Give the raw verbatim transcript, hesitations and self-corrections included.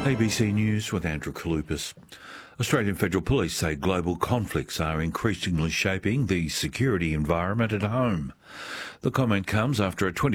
A B C News with Andrew Kalupas. Australian Federal Police say global conflicts are increasingly shaping the security environment at home. The comment comes after a